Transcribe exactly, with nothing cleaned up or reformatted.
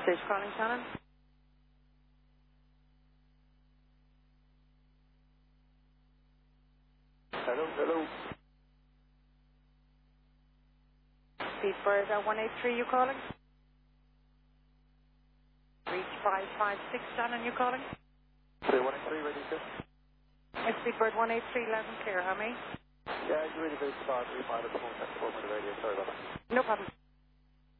Stage calling, Shannon. Hello, hello. Speedbird uh, one eight three, you calling? Reach five five six, Shannon, you calling? Say one eight three, ready, sir? Uh, Speedbird one eight three, eleven clear, how many? Yeah, you're really very smart. We might have phone at the radio. Sorry about that. No problem.